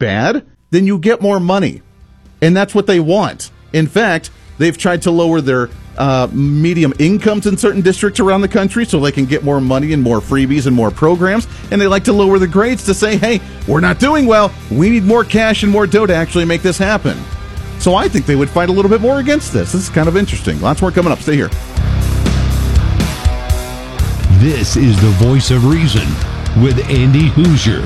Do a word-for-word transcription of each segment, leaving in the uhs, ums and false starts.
bad, then you get more money. And that's what they want. In fact, they've tried to lower their uh, medium incomes in certain districts around the country so they can get more money and more freebies and more programs. And they like to lower the grades to say, hey, we're not doing well. We need more cash and more dough to actually make this happen. So I think they would fight a little bit more against this. This is kind of interesting. Lots more coming up. Stay here. This is the Voice of Reason with Andy Hoosier.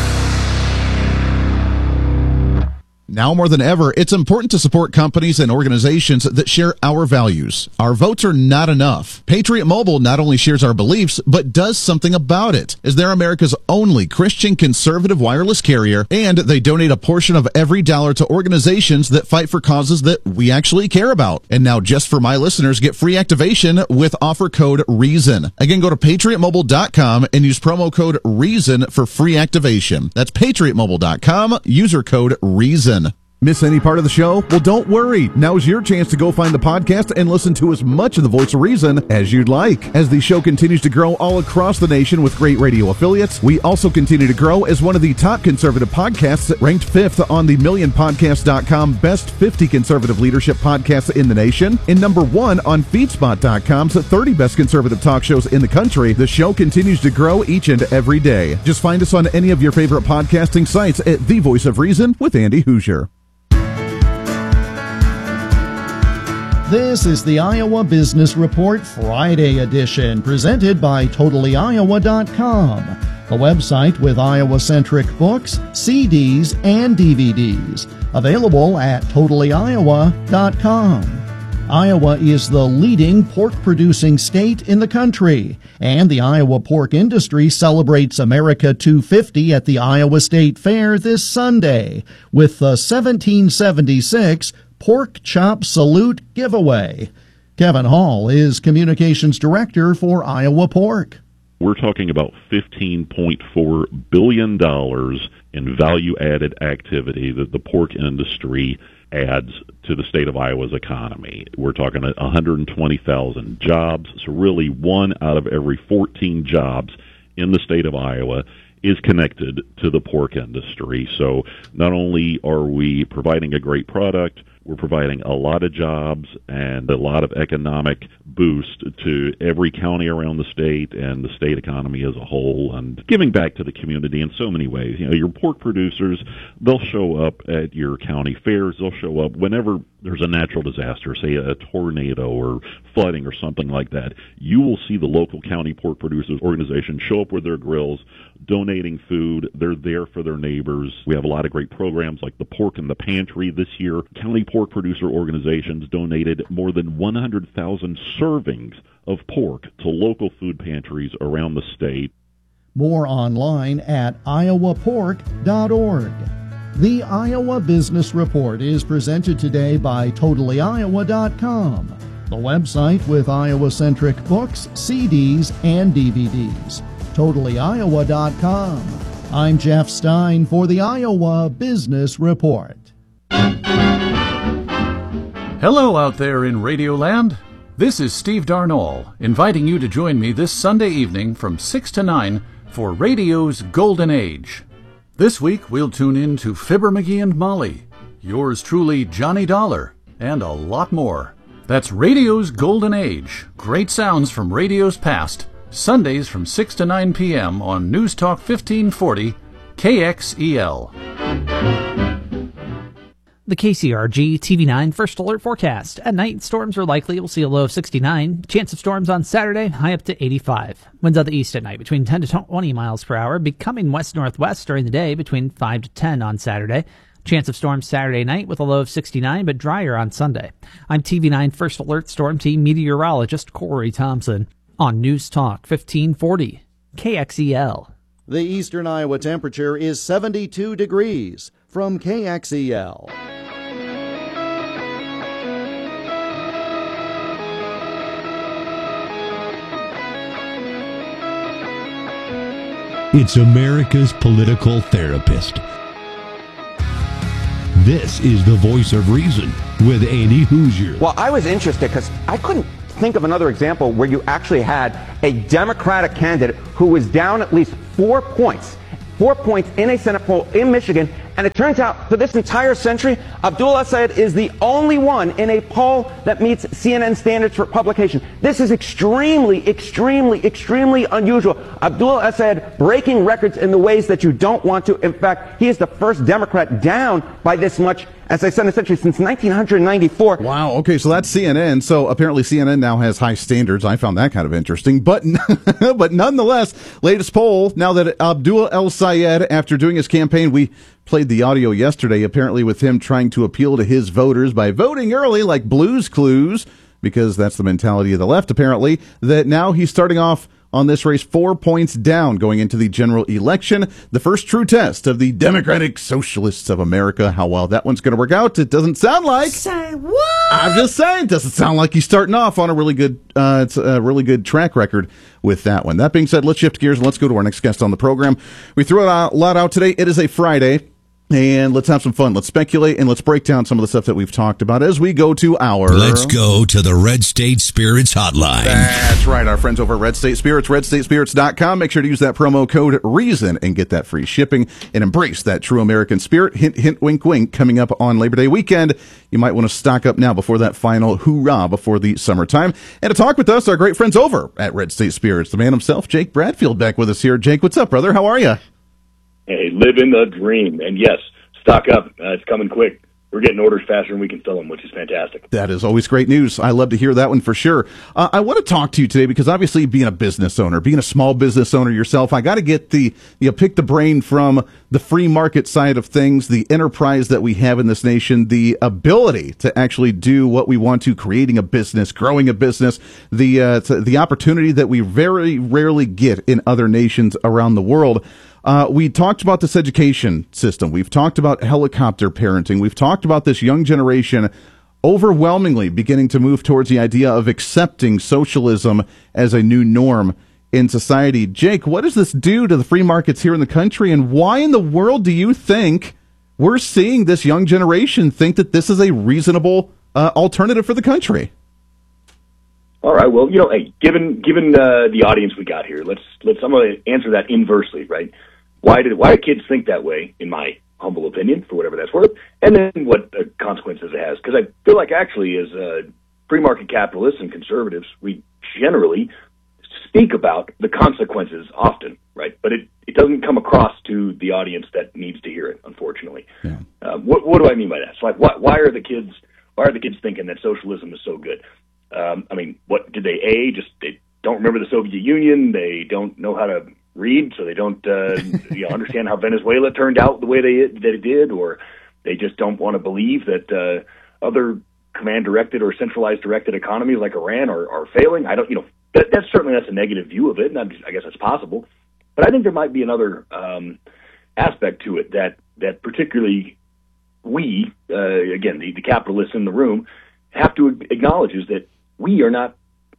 Now more than ever, it's important to support companies and organizations that share our values. Our votes are not enough. Patriot Mobile not only shares our beliefs, but does something about it, as they're America's only Christian conservative wireless carrier, and they donate a portion of every dollar to organizations that fight for causes that we actually care about. And now, just for my listeners, get free activation with offer code REASON. Again, go to patriot mobile dot com and use promo code REASON for free activation. That's patriot mobile dot com, user code REASON. Miss any part of the show? Well, don't worry. Now's your chance to go find the podcast and listen to as much of the Voice of Reason as you'd like. As the show continues to grow all across the nation with great radio affiliates, we also continue to grow as one of the top conservative podcasts, ranked fifth on the million podcast dot com Best fifty Conservative Leadership Podcasts in the nation, and number one on feedspot dot com's thirty Best Conservative Talk Shows in the country. The show continues to grow each and every day. Just find us on any of your favorite podcasting sites at The Voice of Reason with Andy Hoosier. This is the Iowa Business Report Friday edition, presented by totally iowa dot com, the website with Iowa-centric books, C Ds, and D V Ds, available at totally iowa dot com. Iowa is the leading pork-producing state in the country, and the Iowa pork industry celebrates America two fifty at the Iowa State Fair this Sunday with the seventeen seventy-six Pork Chop Salute giveaway. Kevin Hall is Communications Director for Iowa Pork. We're talking about fifteen point four billion dollars in value-added activity that the pork industry adds to the state of Iowa's economy. We're talking one hundred twenty thousand jobs, so really one out of every fourteen jobs in the state of Iowa is connected to the pork industry. So not only are we providing a great product, we're providing a lot of jobs and a lot of economic boost to every county around the state and the state economy as a whole, and giving back to the community in so many ways. You know, your pork producers, they'll show up at your county fairs. They'll show up whenever there's a natural disaster, say a tornado or flooding or something like that. You will see the local county pork producers organization show up with their grills, donating food. They're there for their neighbors. We have a lot of great programs like the Pork in the Pantry this year. County pork producer organizations donated more than one hundred thousand servings of pork to local food pantries around the state. More online at iowa pork dot org. The Iowa Business Report is presented today by totally iowa dot com, the website with Iowa-centric books, C Ds, and D V Ds. totally iowa dot com. I'm Jeff Stein for the Iowa Business Report. Hello out there in Radioland. This is Steve Darnall, inviting you to join me this Sunday evening from six to nine for radio's Golden Age. This week we'll tune in to Fibber McGee and Molly, yours truly Johnny Dollar, and a lot more. That's radio's Golden Age, great sounds from radio's past, Sundays from six to nine p.m. on News Talk fifteen forty K X E L. The K C R G T V nine First Alert Forecast. At night, storms are likely. We'll see a low of sixty-nine. Chance of storms on Saturday, high up to eighty-five. Winds out the east at night between ten to twenty miles per hour, becoming west-northwest during the day between five to ten on Saturday. Chance of storms Saturday night with a low of sixty-nine, but drier on Sunday. I'm T V nine First Alert Storm Team meteorologist Corey Thompson on News Talk fifteen forty K X E L. The eastern Iowa temperature is seventy-two degrees. From K X E L. It's America's political therapist. This is the Voice of Reason with Andy Hoosier. Well, I was interested because I couldn't think of another example where you actually had a Democratic candidate who was down at least four points, four points in a Senate poll in Michigan, And it turns out, for this entire century, Abdul al-Sayed is the only one in a poll that meets C N N standards for publication. This is extremely, extremely, extremely unusual. Abdul al-Sayed breaking records in the ways that you don't want to. In fact, he is the first Democrat down by this much, as I said, in a century since nineteen ninety-four. Wow. Okay, so that's C N N. So apparently C N N now has high standards. I found that kind of interesting. But but nonetheless, latest poll, now that Abdul al-Sayed, after doing his campaign, we played the audio yesterday, apparently with him trying to appeal to his voters by voting early like Blue's Clues, because that's the mentality of the left, apparently, that now he's starting off on this race four points down going into the general election. The first true test of the Democratic Socialists of America. How well that one's going to work out, it doesn't sound like. Say what? I'm just saying, doesn't sound like he's starting off on a really good, uh, it's a really good track record with that one. That being said, let's shift gears and let's go to our next guest on the program. We threw a lot out today. It is a Friday. And let's have some fun. Let's speculate and let's break down some of the stuff that we've talked about as we go to our... Let's go to the Red State Spirits hotline. That's right. Our friends over at Red State Spirits, red state spirits dot com. Make sure to use that promo code REASON and get that free shipping and embrace that true American spirit. Hint, hint, wink, wink. Coming up on Labor Day weekend, you might want to stock up now before that final hoorah before the summertime. And to talk with us, our great friends over at Red State Spirits, the man himself, Jake Bradfield, back with us here. Jake, what's up, brother? How are you? Hey, living the dream. And yes, stock up. Uh, it's coming quick. We're getting orders faster than we can fill them, which is fantastic. That is always great news. I love to hear that one for sure. Uh, I want to talk to you today because obviously being a business owner, being a small business owner yourself, I got to get the, you know, pick the brain from the free market side of things, the enterprise that we have in this nation, the ability to actually do what we want to, creating a business, growing a business, the, uh, the opportunity that we very rarely get in other nations around the world. Uh, we talked about this education system. We've talked about helicopter parenting. We've talked about this young generation overwhelmingly beginning to move towards the idea of accepting socialism as a new norm in society. Jake, what does this do to the free markets here in the country, and why in the world do you think we're seeing this young generation think that this is a reasonable uh, alternative for the country? All right. Well, you know, hey, given given uh, the audience we got here, let's let's. I'm going to answer that inversely, right? Why did why do kids think that way? In my humble opinion, for whatever that's worth, and then what uh, consequences it has? Because I feel like actually, as uh, free market capitalists and conservatives, we generally speak about the consequences often, right? But it, it doesn't come across to the audience that needs to hear it, unfortunately. Yeah. Uh, what what do I mean by that? So, like, why why are the kids why are the kids thinking that socialism is so good? Um, I mean, what did they a just they don't remember the Soviet Union? They don't know how to read, so they don't uh, you know, understand how Venezuela turned out the way they that it did, or they just don't want to believe that uh, other command-directed or centralized-directed economies like Iran are, are failing. I don't, you know, that, that's certainly that's a negative view of it, and I guess that's possible. But I think there might be another um, aspect to it that that particularly we, uh, again, the, the capitalists in the room, have to acknowledge is that we are not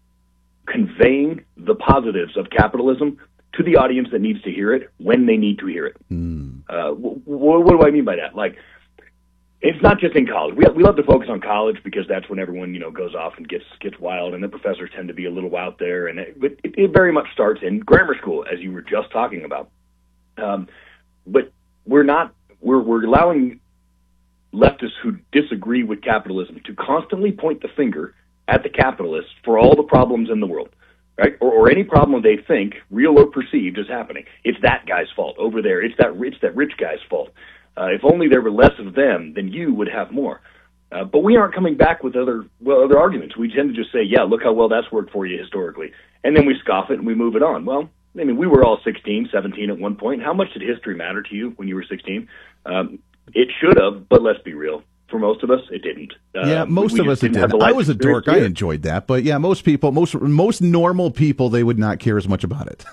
conveying the positives of capitalism to the audience that needs to hear it when they need to hear it. Mm. Uh, w- w- what do I mean by that? Like, it's not just in college. We we love to focus on college because that's when everyone, you know, goes off and gets gets wild, and the professors tend to be a little out there. And it, but it, it very much starts in grammar school, as you were just talking about. Um, but we're not we're we're allowing leftists who disagree with capitalism to constantly point the finger at the capitalists for all the problems in the world. Right, or, or any problem they think, real or perceived, is happening. It's that guy's fault over there. It's that rich, that rich guy's fault. Uh, if only there were less of them, then you would have more. Uh, but we aren't coming back with other well other arguments. We tend to just say, "Yeah, look how well that's worked for you historically," and then we scoff it and we move it on. Well, I mean, we were all sixteen, seventeen at one point. How much did history matter to you when you were sixteen? Um, it should have, but let's be real. For most of us, it didn't. Uh, yeah, most of us it didn't. I was a dork. I enjoyed that. But yeah, most people, most most normal people, they would not care as much about it.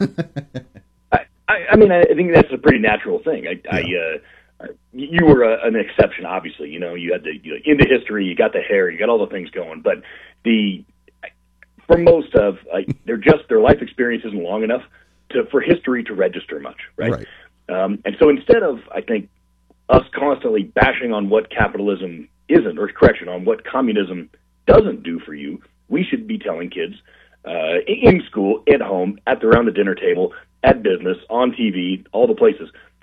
I, I, I mean, I think that's a pretty natural thing. I, yeah. I uh, you were a, an exception, obviously. You know, you had the you know, into history, you got the hair, you got all the things going. But the for most of, like, they're just their life experience isn't long enough to for history to register much, right? right. Um, and so instead of, I think, us constantly bashing on what capitalism isn't, or correction, on what communism doesn't do for you, we should be telling kids uh, in school, at home, at the, around the dinner table, at business, on T V, all the places,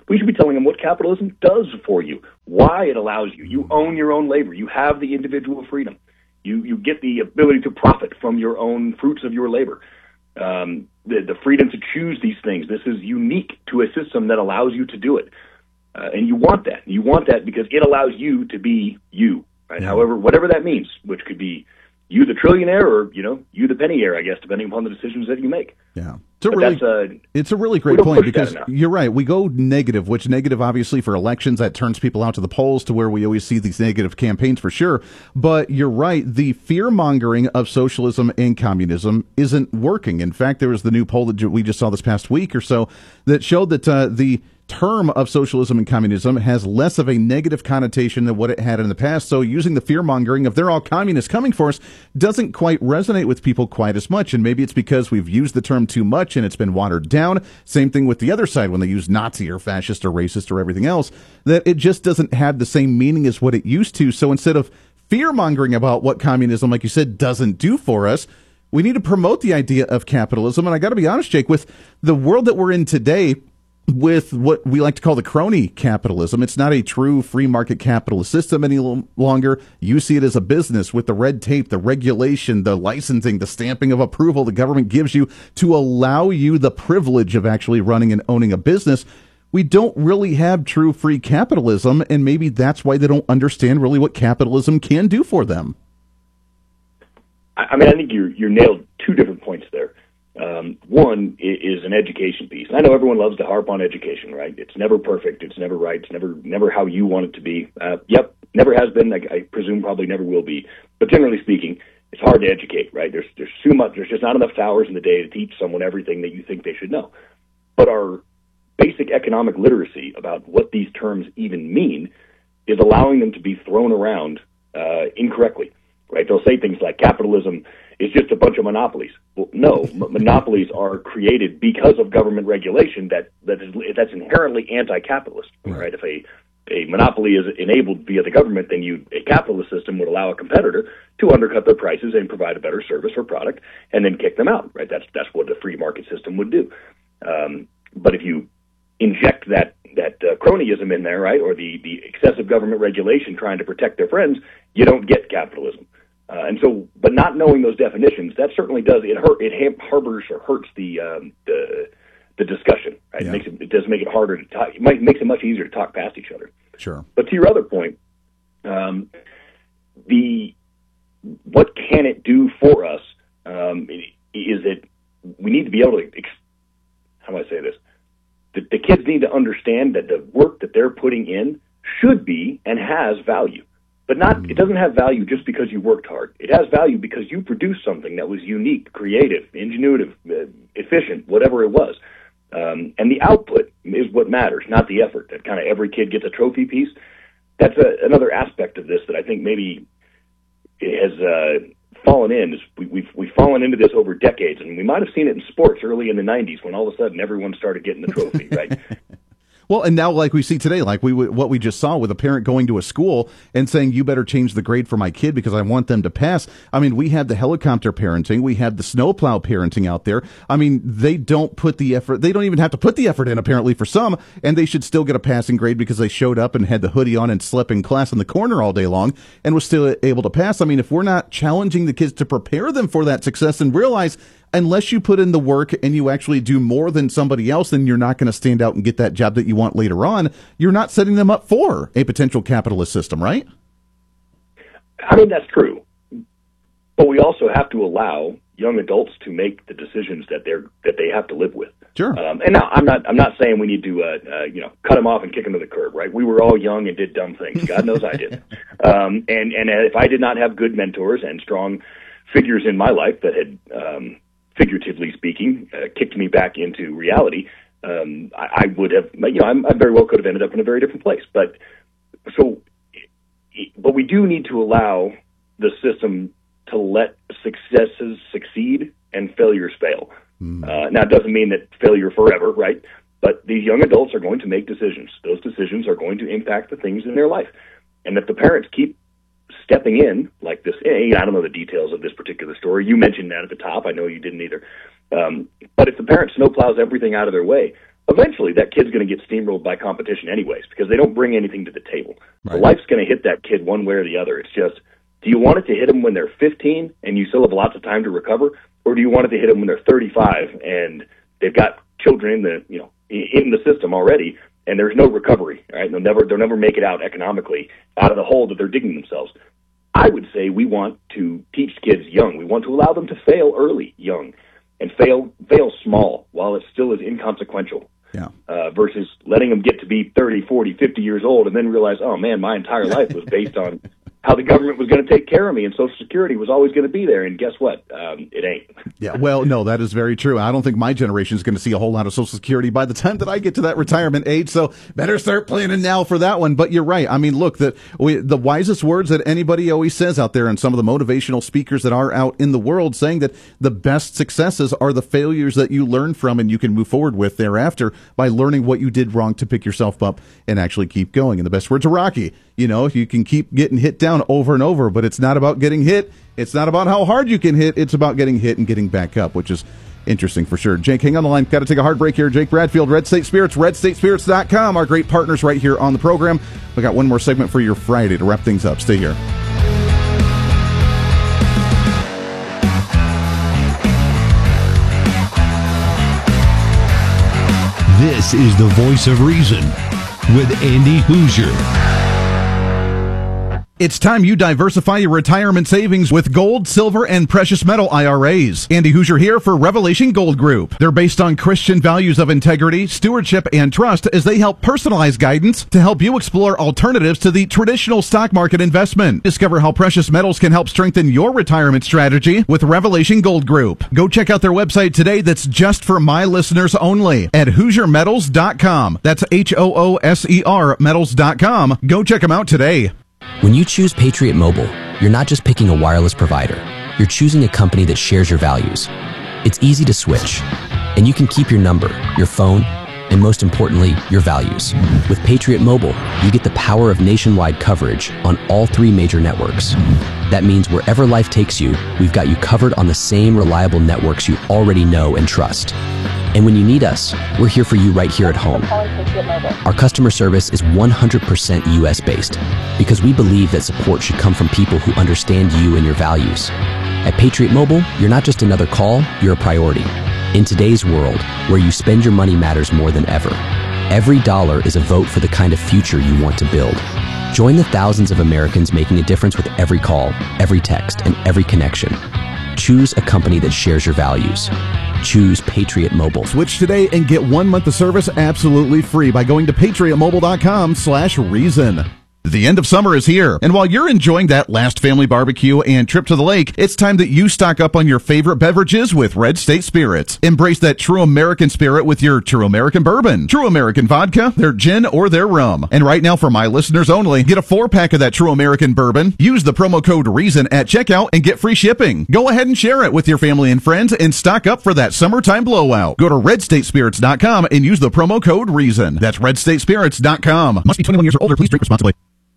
We should be telling them what capitalism does for you, why it allows you. You own your own labor. You have the individual freedom. You you get the ability to profit from your own fruits of your labor. Um, the, the freedom to choose these things. This is unique to a system that allows you to do it. Uh, and you want that. You want that because it allows you to be you, right? Yeah. However, whatever that means, which could be you the trillionaire or, you know, you the penny heir, I guess, depending upon the decisions that you make. Yeah. It's a, But really, that's, uh, it's a really we great don't point push that because enough. you're right. We go negative, which negative obviously for elections, that turns people out to the polls to where we always see these negative campaigns for sure. But you're right. The fear mongering of socialism and communism isn't working. In fact, there was the new poll that we just saw this past week or so that showed that uh, the term of socialism and communism has less of a negative connotation than what it had in the past. So using the fear mongering of they're all communists coming for us doesn't quite resonate with people quite as much. And maybe it's because we've used the term too much and it's been watered down. Same thing with the other side when they use Nazi or fascist or racist or everything else, that it just doesn't have the same meaning as what it used to. So instead of fear mongering about what communism, like you said, doesn't do for us, we need to promote the idea of capitalism. And I got to be honest, Jake, with the world that we're in today, with what we like to call the crony capitalism. It's not a true free market capitalist system any longer. You see it as a business with the red tape, the regulation, the licensing, the stamping of approval the government gives you to allow you the privilege of actually running and owning a business. We don't really have true free capitalism, and maybe that's why they don't understand really what capitalism can do for them. I mean, I think you're, you're nailed two different points there. Um, one is an education piece. And I know everyone loves to harp on education, right? It's never perfect. It's never right. It's never never how you want it to be. Uh, yep, never has been. I, I presume probably never will be. But generally speaking, it's hard to educate, right? There's there's too much. There's just not enough hours in the day to teach someone everything that you think they should know. But our basic economic literacy about what these terms even mean is allowing them to be thrown around uh, incorrectly, right? They'll say things like capitalism is just a bunch of monopolies. Well, no, m- monopolies are created because of government regulation that, that is, that's inherently anti-capitalist, right? right? If a, a monopoly is enabled via the government, then you, a capitalist system would allow a competitor to undercut their prices and provide a better service or product and then kick them out, right? That's, that's what a free market system would do. Um, but if you inject that, that uh, cronyism in there, right, or the, the excessive government regulation trying to protect their friends, you don't get capitalism. Uh, and so, but not knowing those definitions, that certainly does it hurt. It harbors or hurts the um, the the discussion. Right? Yeah. It makes it, it does make it harder to talk. It might makes it much easier to talk past each other. Sure. But to your other point, um, the what can it do for us um, is that we need to be able to. How do I say this? The, the kids need to understand that the work that they're putting in should be and has value. But not, it doesn't have value just because you worked hard. It has value because you produced something that was unique, creative, ingenuitive, uh, efficient, whatever it was. Um, and the output is what matters, not the effort. That kind of every kid gets a trophy piece. That's a, another aspect of this that I think maybe has uh, fallen in. Is we, we've we've fallen into this over decades, and we might have seen it in sports early in the nineties when all of a sudden everyone started getting the trophy, right? Well, and now, like we see today, like we what we just saw with a parent going to a school and saying, "You better change the grade for my kid because I want them to pass." I mean, we had the helicopter parenting, we had the snowplow parenting out there. I mean, they don't put the effort; they don't even have to put the effort in, apparently, for some, and they should still get a passing grade because they showed up and had the hoodie on and slept in class in the corner all day long and was still able to pass. I mean, if we're not challenging the kids to prepare them for that success and realize, unless you put in the work and you actually do more than somebody else, then you're not going to stand out and get that job that you want later on. You're not setting them up for a potential capitalist system, right? I mean, that's true. But we also have to allow young adults to make the decisions that they're that they have to live with. Sure. Um, and now I'm not I'm not saying we need to uh, uh, you know cut them off and kick them to the curb, right? We were all young and did dumb things. God knows I did. Um, and and if I did not have good mentors and strong figures in my life that had um, figuratively speaking, uh, kicked me back into reality, um, I, I would have, you know, I'm, I very well could have ended up in a very different place. But so, but we do need to allow the system to let successes succeed and failures fail. Mm. Uh, now, it doesn't mean that failure forever, right? But these young adults are going to make decisions. Those decisions are going to impact the things in their life. And if the parents keep stepping in like this, I don't know the details of this particular story. You mentioned that at the top. I know you didn't either. Um, but if the parent snowplows everything out of their way, eventually that kid's going to get steamrolled by competition anyways, because they don't bring anything to the table. Right. So life's going to hit that kid one way or the other. It's just, do you want it to hit them when they're fifteen and you still have lots of time to recover, or do you want it to hit them when they're thirty-five and they've got children in the, you know, in the system already, and there's no recovery, right? They'll never, they'll never make it out economically out of the hole that they're digging themselves. I would say we want to teach kids young. We want to allow them to fail early, young, and fail, fail small while it still is inconsequential. Yeah. Uh, versus letting them get to be thirty, forty, fifty years old and then realize, oh man, my entire life was based on how the government was going to take care of me and Social Security was always going to be there. And guess what? Um, it ain't. Yeah, well, no, that is very true. I don't think my generation is going to see a whole lot of Social Security by the time that I get to that retirement age. So better start planning now for that one. But you're right. I mean, look, the, we, the wisest words that anybody always says out there, and some of the motivational speakers that are out in the world saying that the best successes are the failures that you learn from and you can move forward with thereafter by learning what you did wrong to pick yourself up and actually keep going. And the best words of Rocky, you know, you can keep getting hit down over and over, but it's not about getting hit. It's not about how hard you can hit. It's about getting hit and getting back up, which is interesting for sure. Jake, hang on the line. Got to take a hard break here. Jake Bradfield, Red State Spirits, red state spirits dot com, our great partners right here on the program. We got one more segment for your Friday to wrap things up. Stay here. This is the Voice of Reason with Andy Hoosier. It's time you diversify your retirement savings with gold, silver, and precious metal I R As. Andy Hoosier here for Revelation Gold Group. They're based on Christian values of integrity, stewardship, and trust as they help personalize guidance to help you explore alternatives to the traditional stock market investment. Discover how precious metals can help strengthen your retirement strategy with Revelation Gold Group. Go check out their website today that's just for my listeners only at hoosier metals dot com. That's H O O S E R metals dot com. Go check them out today. When you choose Patriot Mobile, you're not just picking a wireless provider. You're choosing a company that shares your values. It's easy to switch, and you can keep your number, your phone, and most importantly, your values. With Patriot Mobile, you get the power of nationwide coverage on all three major networks. That means wherever life takes you, we've got you covered on the same reliable networks you already know and trust. And when you need us, we're here for you right here at home. Our customer service is one hundred percent U S based because we believe that support should come from people who understand you and your values. At Patriot Mobile, you're not just another call, you're a priority. In today's world, where you spend your money matters more than ever, every dollar is a vote for the kind of future you want to build. Join the thousands of Americans making a difference with every call, every text, and every connection. Choose a company that shares your values. Choose Patriot Mobile. Switch today and get one month of service absolutely free by going to patriot mobile dot com slash reason. The end of summer is here, and while you're enjoying that last family barbecue and trip to the lake, it's time that you stock up on your favorite beverages with Red State Spirits. Embrace that true American spirit with your True American Bourbon, True American Vodka, their gin, or their rum. And right now, for my listeners only, get a four-pack of that True American Bourbon, use the promo code REASON at checkout, and get free shipping. Go ahead and share it with your family and friends and stock up for that summertime blowout. Go to red state spirits dot com and use the promo code REASON. That's red state spirits dot com. Must be twenty-one years or older. Please drink responsibly.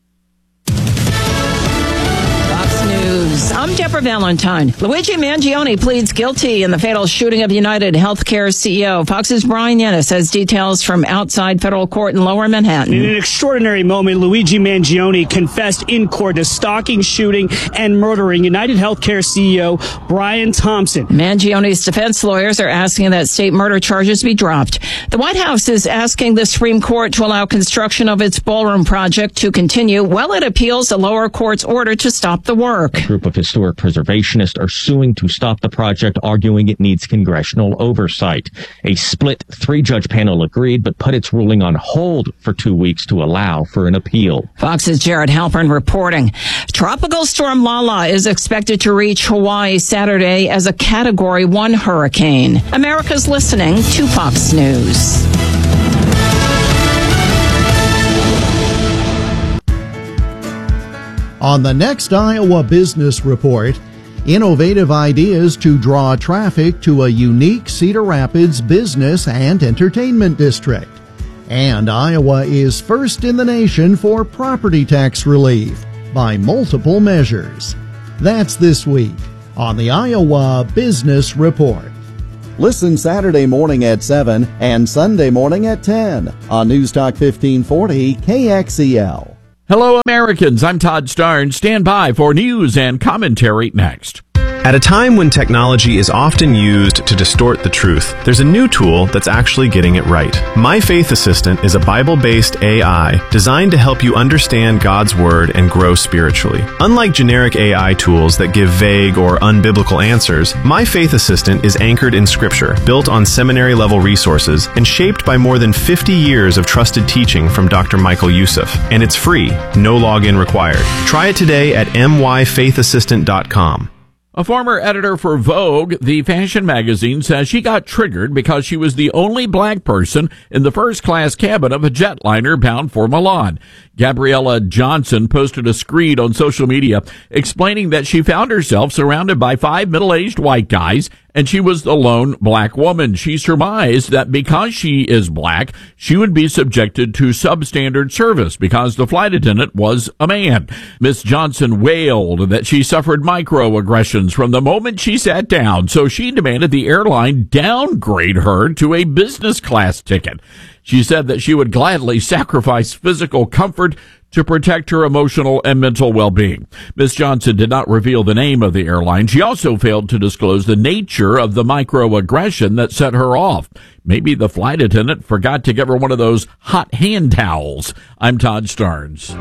I'm Deborah Valentine. Luigi Mangione pleads guilty in the fatal shooting of United Healthcare C E O. Fox's Brian Yennis has details from outside federal court in Lower Manhattan. In an extraordinary moment, Luigi Mangione confessed in court to stalking, shooting, and murdering United Healthcare C E O Brian Thompson. Mangione's defense lawyers are asking that state murder charges be dropped. The White House is asking the Supreme Court to allow construction of its ballroom project to continue while it appeals the lower court's order to stop the work. A group of historic preservationists are suing to stop the project, arguing it needs congressional oversight. A split three-judge panel agreed, but put its ruling on hold for two weeks to allow for an appeal. Fox's Jared Halpern reporting. Tropical storm Lala is expected to reach Hawaii Saturday as a Category one hurricane. America's listening to Fox News. On the next Iowa Business Report, innovative ideas to draw traffic to a unique Cedar Rapids business and entertainment district. And Iowa is first in the nation for property tax relief by multiple measures. That's this week on the Iowa Business Report. Listen Saturday morning at seven and Sunday morning at ten on News Talk fifteen forty K X E L. Hello, Americans. I'm Todd Starnes. Stand by for news and commentary next. At a time when technology is often used to distort the truth, there's a new tool that's actually getting it right. My Faith Assistant is a Bible-based A I designed to help you understand God's Word and grow spiritually. Unlike generic A I tools that give vague or unbiblical answers, My Faith Assistant is anchored in Scripture, built on seminary-level resources, and shaped by more than fifty years of trusted teaching from Doctor Michael Youssef. And it's free, no login required. Try it today at m y faith assistant dot com. A former editor for Vogue, the fashion magazine, says she got triggered because she was the only black person in the first-class cabin of a jetliner bound for Milan. Gabriella Johnson posted a screed on social media explaining that she found herself surrounded by five middle-aged white guys and she was the lone black woman. She surmised that because she is black, she would be subjected to substandard service because the flight attendant was a man. Miss Johnson wailed that she suffered microaggressions from the moment she sat down, so she demanded the airline downgrade her to a business class ticket. She said that she would gladly sacrifice physical comfort to protect her emotional and mental well-being. Miss Johnson did not reveal the name of the airline. She also failed to disclose the nature of the microaggression that set her off. Maybe the flight attendant forgot to give her one of those hot hand towels. I'm Todd Starnes.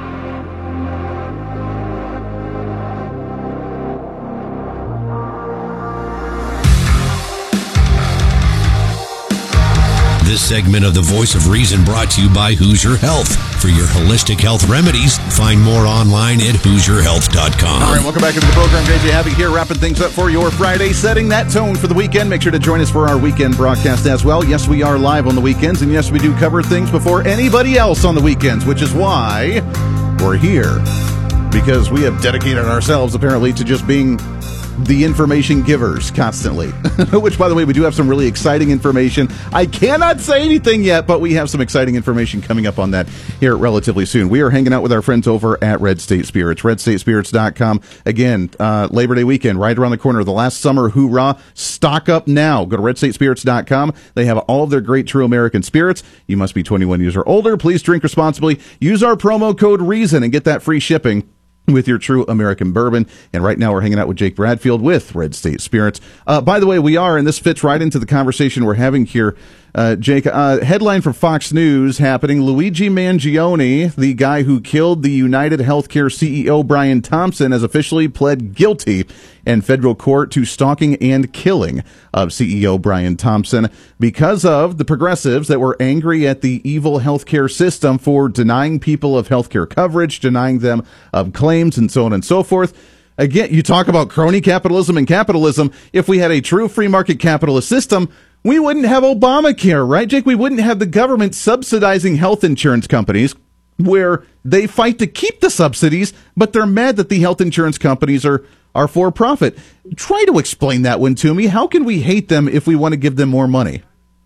This segment of The Voice of Reason brought to you by Hoosier Health. For your holistic health remedies, find more online at hoosier health dot com. All right, welcome back into the program. Great to have you here, wrapping things up for your Friday, setting that tone for the weekend. Make sure to join us for our weekend broadcast as well. Yes, we are live on the weekends, and yes, we do cover things before anybody else on the weekends, which is why we're here. Because we have dedicated ourselves, apparently, to just being the information givers constantly. Which, by the way, we do have some really exciting information. I cannot say anything yet, but we have some exciting information coming up on that here relatively soon. We are hanging out with our friends over at Red State Spirits, red state spirits dot com. Again, uh, Labor Day weekend, right around the corner. The last summer hoorah. Stock up now. Go to red state spirits dot com. They have all of their great true American spirits. You must be twenty-one years or older. Please drink responsibly. Use our promo code REASON and get that free shipping with your true American bourbon. And right now we're hanging out with Jake Bradfield with Red State Spirits. Uh, by the way, we are, and this fits right into the conversation we're having here, uh, Jake. Uh, headline from Fox News happening. Luigi Mangione, the guy who killed the United Healthcare C E O Brian Thompson, has officially pled guilty in federal court to stalking and killing of C E O Brian Thompson because of the progressives that were angry at the evil healthcare system for denying people of healthcare coverage, denying them of claims, and so on and so forth. Again, you talk about crony capitalism and capitalism. If we had a true free market capitalist system, we wouldn't have Obamacare, right, Jake? We wouldn't have the government subsidizing health insurance companies where they fight to keep the subsidies, but they're mad that the health insurance companies are are for profit. Try to explain that one to me. How can we hate them if we want to give them more money?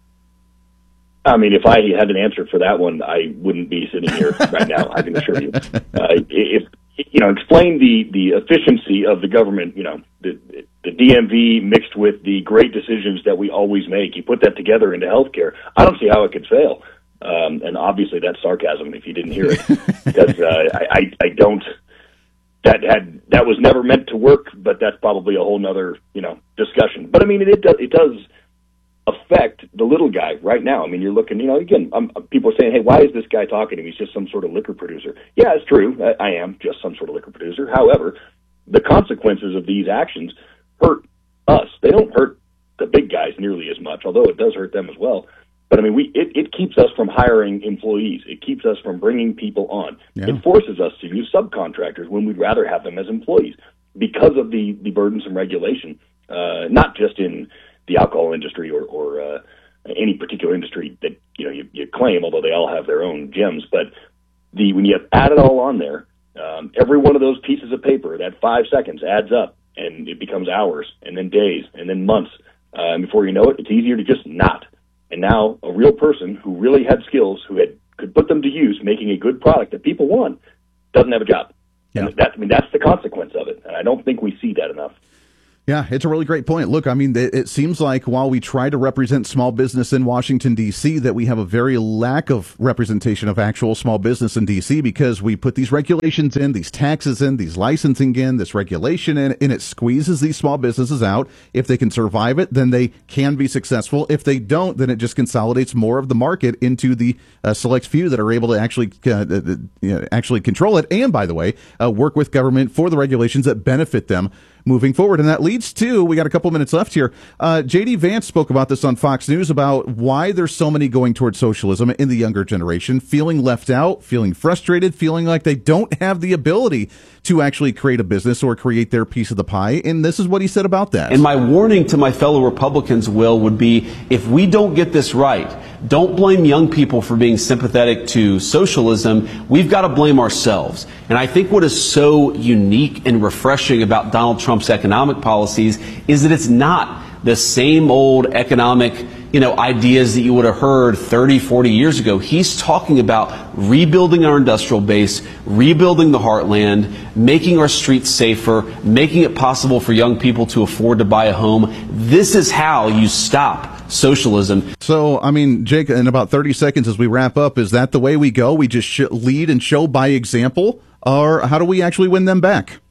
I mean, if I had an answer for that one, I wouldn't be sitting here right now, I can assure you. Uh, if, you know, explain the, the efficiency of the government, you know, the, the D M V mixed with the great decisions that we always make. You put that together into healthcare. I don't see how it could fail. Um, and obviously that's sarcasm if you didn't hear it. Because uh, I, I, I don't... That had that was never meant to work, but that's probably a whole nother, you know, discussion. But I mean, it it does, it does affect the little guy right now. I mean, you're looking, you know, again, um, people are saying, "Hey, why is this guy talking to me? He's just some sort of liquor producer." Yeah, it's true. I, I am just some sort of liquor producer. However, the consequences of these actions hurt us. They don't hurt the big guys nearly as much, although it does hurt them as well. But I mean, we it, it keeps us from hiring employees. It keeps us from bringing people on. Yeah. It forces us to use subcontractors when we'd rather have them as employees because of the, the burdensome regulation, uh, not just in the alcohol industry or, or uh, any particular industry that you know you, you claim, although they all have their own gems. But the when you add it all on there, um, every one of those pieces of paper, that five seconds adds up, and it becomes hours, and then days, and then months. Uh, and before you know it, it's easier to just not. And now a real person who really had skills, who had could put them to use, making a good product that people want, doesn't have a job. Yeah. And that, I mean, that's the consequence of it. And I don't think we see that enough. Yeah, it's a really great point. Look, I mean, it, it seems like while we try to represent small business in Washington, D C, that we have a very lack of representation of actual small business in D C because we put these regulations in, these taxes in, these licensing in, this regulation in, and it squeezes these small businesses out. If they can survive it, then they can be successful. If they don't, then it just consolidates more of the market into the uh, select few that are able to actually uh, uh, you know, actually control it. And by the way, uh, work with government for the regulations that benefit them moving forward. And that leads to, we got a couple minutes left here. Uh, J D Vance spoke about this on Fox News about why there's so many going towards socialism in the younger generation, feeling left out, feeling frustrated, feeling like they don't have the ability to actually create a business or create their piece of the pie. And this is what he said about that. And my warning to my fellow Republicans, Will, would be if we don't get this right, don't blame young people for being sympathetic to socialism. We've got to blame ourselves. And I think what is so unique and refreshing about Donald Trump's economic policies is that it's not the same old economic, you know, ideas that you would have heard thirty, forty years ago. He's talking about rebuilding our industrial base, rebuilding the heartland, making our streets safer, making it possible for young people to afford to buy a home. This is how you stop socialism. So, I mean, Jake, in about thirty seconds as we wrap up, is that the way we go? We just sh- lead and show by example? Or how do we actually win them back?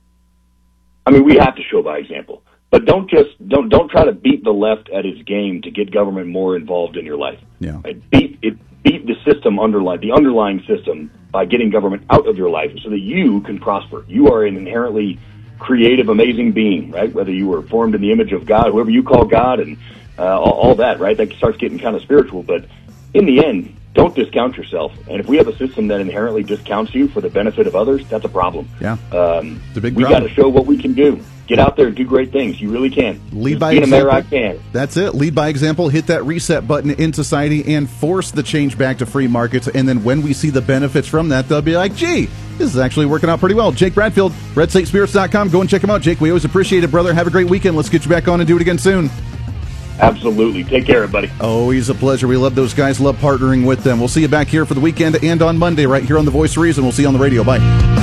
I mean, we have to show by example. But don't just don't don't try to beat the left at its game to get government more involved in your life. Yeah. Right? Beat it beat the system underlying the underlying system by getting government out of your life so that you can prosper. You are an inherently creative, amazing being, right? Whether you were formed in the image of God, whoever you call God, and uh, all, all that, right? That starts getting kind of spiritual. But in the end, don't discount yourself. And if we have a system that inherently discounts you for the benefit of others, that's a problem. Yeah, um, it's a big we problem. got to show what we can do. Get out there and do great things. You really can. Lead Just by being example. a mayor, I can. That's it. Lead by example. Hit that reset button in society and force the change back to free markets. And then when we see the benefits from that, they'll be like, gee, this is actually working out pretty well. Jake Bradfield, red state spirits dot com. Go and check him out. Jake, we always appreciate it, brother. Have a great weekend. Let's get you back on and do it again soon. Absolutely. Take care, everybody. Always a pleasure. We love those guys. Love partnering with them. We'll see you back here for the weekend and on Monday right here on The Voice of Reason. We'll see you on the radio. Bye.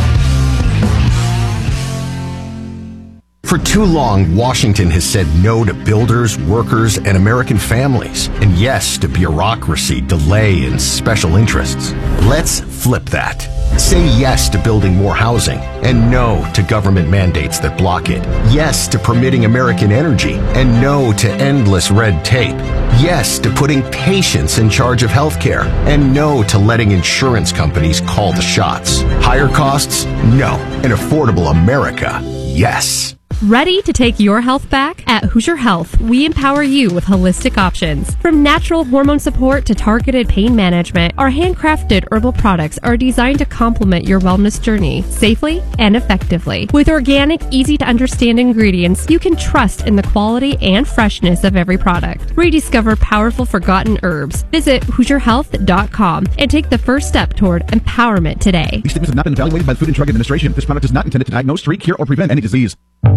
For too long, Washington has said no to builders, workers, and American families, and yes to bureaucracy, delay, and special interests. Let's flip that. Say yes to building more housing, and no to government mandates that block it. Yes to permitting American energy, and no to endless red tape. Yes to putting patients in charge of healthcare, and no to letting insurance companies call the shots. Higher costs? No. An affordable America? Yes. Ready to take your health back? At Hoosier Health, we empower you with holistic options. From natural hormone support to targeted pain management, our handcrafted herbal products are designed to complement your wellness journey safely and effectively. With organic, easy-to-understand ingredients, you can trust in the quality and freshness of every product. Rediscover powerful forgotten herbs. Visit Hoosier Health dot com and take the first step toward empowerment today. These statements have not been evaluated by the Food and Drug Administration. This product is not intended to diagnose, treat, cure, or prevent any disease.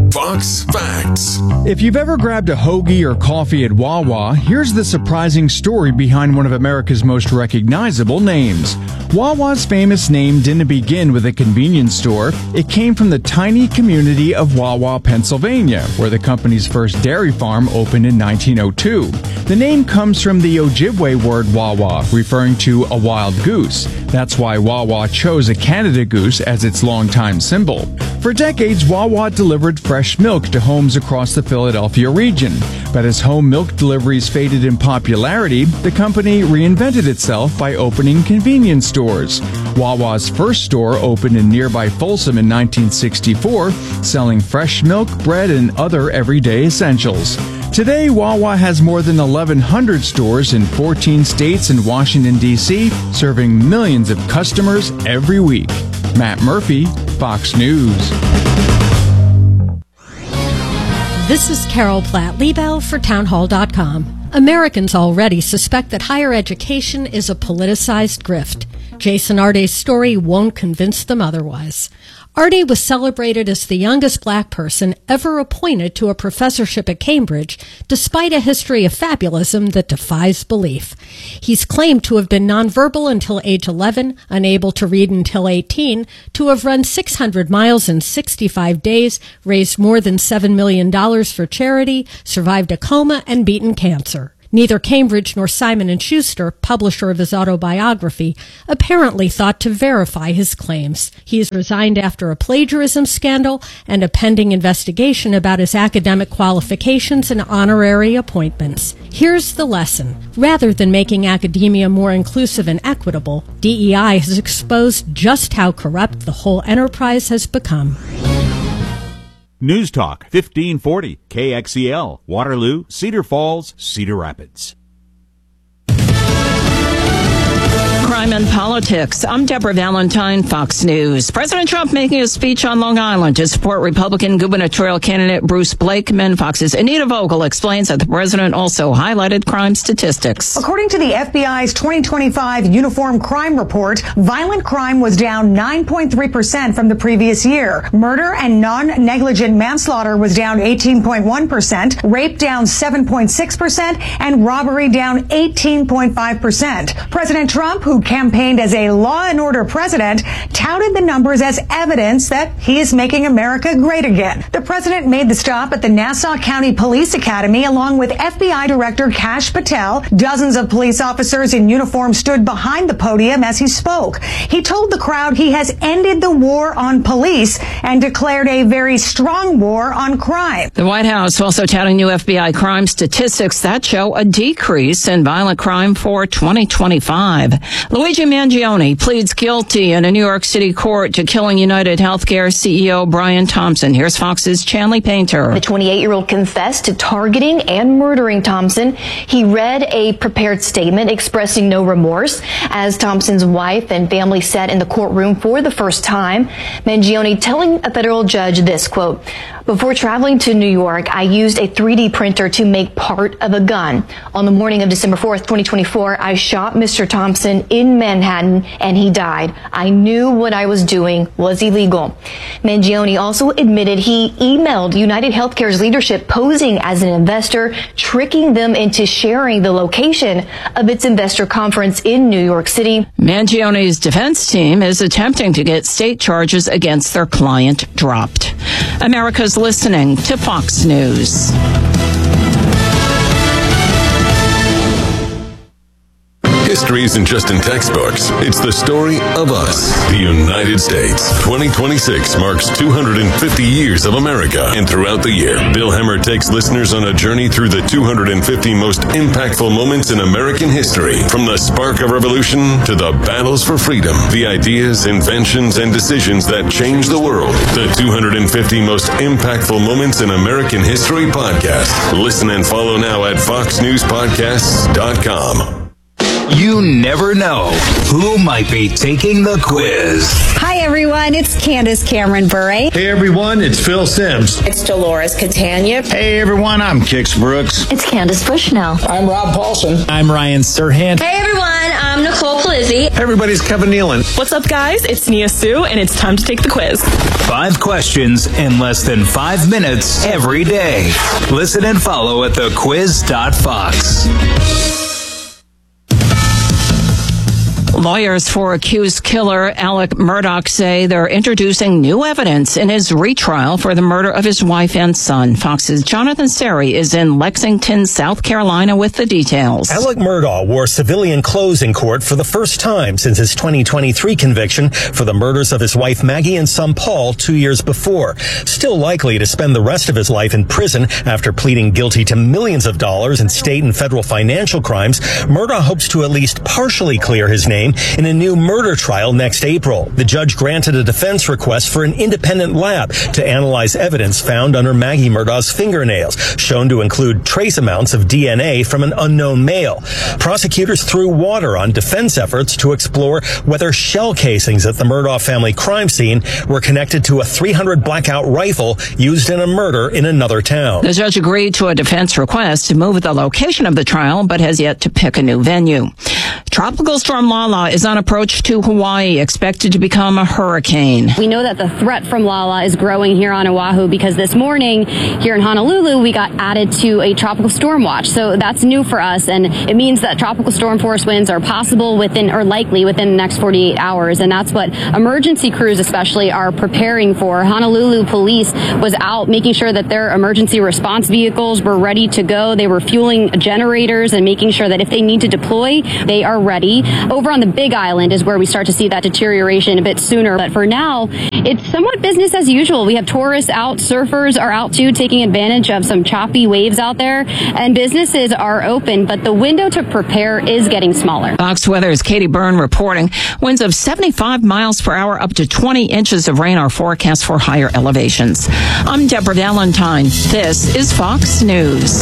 Fox Facts. If you've ever grabbed a hoagie or coffee at Wawa, here's the surprising story behind one of America's most recognizable names. Wawa's famous name didn't begin with a convenience store. It came from the tiny community of Wawa, Pennsylvania, where the company's first dairy farm opened in nineteen oh two. The name comes from the Ojibwe word Wawa, referring to a wild goose. That's why Wawa chose a Canada goose as its longtime symbol. For decades, Wawa delivered fresh milk to homes across the Philadelphia region. But as home milk deliveries faded in popularity, the company reinvented itself by opening convenience stores. Wawa's first store opened in nearby Folsom in nineteen sixty-four, selling fresh milk, bread, and other everyday essentials. Today, Wawa has more than eleven hundred stores in fourteen states and Washington, D C, serving millions of customers every week. Matt Murphy, Fox News. This is Carol Platt-Liebau for townhall dot com. Americans already suspect that higher education is a politicized grift. Jason Arday's story won't convince them otherwise. Arday was celebrated as the youngest black person ever appointed to a professorship at Cambridge, despite a history of fabulism that defies belief. He's claimed to have been nonverbal until age eleven, unable to read until eighteen, to have run six hundred miles in sixty-five days, raised more than seven million dollars for charity, survived a coma, and beaten cancer. Neither Cambridge nor Simon and Schuster, publisher of his autobiography, apparently thought to verify his claims. He has resigned after a plagiarism scandal and a pending investigation about his academic qualifications and honorary appointments. Here's the lesson. Rather than making academia more inclusive and equitable, D E I has exposed just how corrupt the whole enterprise has become. News Talk fifteen forty, K X E L, Waterloo, Cedar Falls, Cedar Rapids. Crime and politics. I'm Deborah Valentine, Fox News. President Trump making a speech on Long Island to support Republican gubernatorial candidate Bruce Blakeman. Fox's Anita Vogel explains that the president also highlighted crime statistics. According to the F B I's twenty twenty-five Uniform Crime Report, violent crime was down nine point three percent from the previous year. Murder and non-negligent manslaughter was down eighteen point one percent, rape down seven point six percent, and robbery down eighteen point five percent. President Trump, who campaigned as a law and order president, touted the numbers as evidence that he is making America great again. The president made the stop at the Nassau County Police Academy along with F B I Director Kash Patel. Dozens of police officers in uniform stood behind the podium as he spoke. He told the crowd he has ended the war on police and declared a very strong war on crime. The White House also touting new F B I crime statistics that show a decrease in violent crime for twenty twenty-five. Luigi Mangione pleads guilty in a New York City court to killing United Healthcare C E O Brian Thompson. Here's Fox's Chanley Painter. The twenty-eight-year-old confessed to targeting and murdering Thompson. He read a prepared statement expressing no remorse as Thompson's wife and family sat in the courtroom for the first time. Mangione telling a federal judge this, quote, "Before traveling to New York, I used a three D printer to make part of a gun. On the morning of December fourth, twenty twenty-four, I shot Mister Thompson in Manhattan and he died. I knew what I was doing was illegal." Mangione also admitted he emailed United Healthcare's leadership posing as an investor, tricking them into sharing the location of its investor conference in New York City. Mangione's defense team is attempting to get state charges against their client dropped. America's listening to Fox News. History isn't just in textbooks. It's the story of us, the United States. twenty twenty-six marks two hundred fifty years of America. And throughout the year, Bill Hemmer takes listeners on a journey through the two hundred fifty most impactful moments in American history. From the spark of revolution to the battles for freedom, the ideas, inventions, and decisions that changed the world. The two hundred fifty most impactful moments in American history podcast. Listen and follow now at fox news podcasts dot com. You never know who might be taking the quiz. Hi, everyone. It's Candace Cameron Bure. Hey, everyone. It's Phil Sims. It's Dolores Catania. Hey, everyone. I'm Kix Brooks. It's Candace Bushnell. I'm Rob Paulson. I'm Ryan Serhant. Hey, everyone. I'm Nicole Palizzi. Hey, everybody. It's Kevin Nealon. What's up, guys? It's Nia Sue, and it's time to take the quiz. Five questions in less than five minutes every day. Listen and follow at the quiz dot fox. Lawyers for accused killer Alec Murdaugh say they're introducing new evidence in his retrial for the murder of his wife and son. Fox's Jonathan Seri is in Lexington, South Carolina with the details. Alec Murdaugh wore civilian clothes in court for the first time since his twenty twenty-three conviction for the murders of his wife Maggie and son Paul two years before. Still likely to spend the rest of his life in prison after pleading guilty to millions of dollars in state and federal financial crimes, Murdaugh hopes to at least partially clear his name in a new murder trial next April. The judge granted a defense request for an independent lab to analyze evidence found under Maggie Murdaugh's fingernails, shown to include trace amounts of D N A from an unknown male. Prosecutors threw water on defense efforts to explore whether shell casings at the Murdaugh family crime scene were connected to a three hundred blackout rifle used in a murder in another town. The judge agreed to a defense request to move the location of the trial, but has yet to pick a new venue. Tropical storm Lala Lala is on approach to Hawaii, expected to become a hurricane. We know that the threat from Lala is growing here on Oahu because this morning here in Honolulu, we got added to a tropical storm watch. So that's new for us, and it means that tropical storm force winds are possible within, or likely within the next forty-eight hours. And that's what emergency crews especially are preparing for. Honolulu police was out making sure that their emergency response vehicles were ready to go. They were fueling generators and making sure that if they need to deploy, they are ready. Over on the Big Island is where we start to see that deterioration a bit sooner. But for now, it's somewhat business as usual. We have tourists out, surfers are out too, taking advantage of some choppy waves out there, and businesses are open, but the window to prepare is getting smaller. Fox Weather's Katie Byrne reporting. Winds of seventy-five miles per hour, up to twenty inches of rain are forecast for higher elevations. I'm Deborah Valentine. This is Fox News.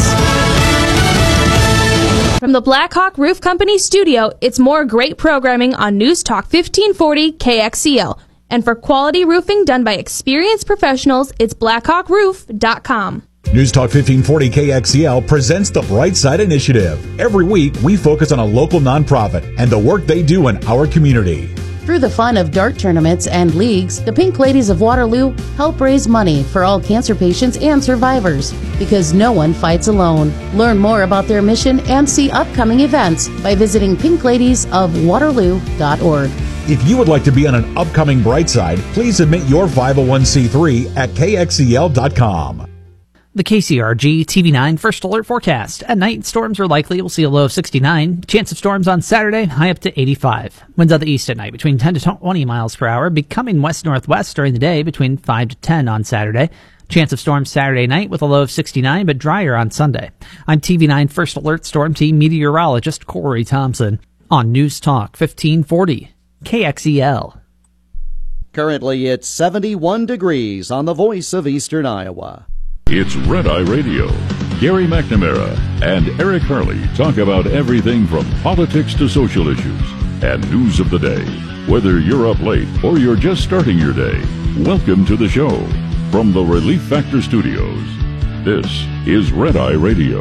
From the Blackhawk Roof Company studio, it's more great programming on News Talk fifteen forty K X E L. And for quality roofing done by experienced professionals, it's blackhawk roof dot com. News Talk fifteen forty K X E L presents the Bright Side Initiative. Every week, we focus on a local nonprofit and the work they do in our community. Through the fun of dart tournaments and leagues, the Pink Ladies of Waterloo help raise money for all cancer patients and survivors, because no one fights alone. Learn more about their mission and see upcoming events by visiting pink ladies of waterloo dot org. If you would like to be on an upcoming Bright Side, please submit your five oh one c three at K X E L dot com. The K C R G T V nine First Alert Forecast. At night, storms are likely. We'll see a low of sixty-nine. Chance of storms on Saturday, high up to eighty-five. Winds out the east at night between ten to twenty miles per hour, becoming west-northwest during the day between five to ten on Saturday. Chance of storms Saturday night with a low of sixty-nine, but drier on Sunday. I'm T V nine First Alert Storm Team meteorologist Corey Thompson on News Talk fifteen forty K X E L. Currently, it's seventy-one degrees on the Voice of Eastern Iowa. It's Red Eye Radio. Gary McNamara and Eric Harley talk about everything from politics to social issues and news of the day. Whether you're up late or you're just starting your day, welcome to the show. From the Relief Factor Studios, this is Red Eye Radio.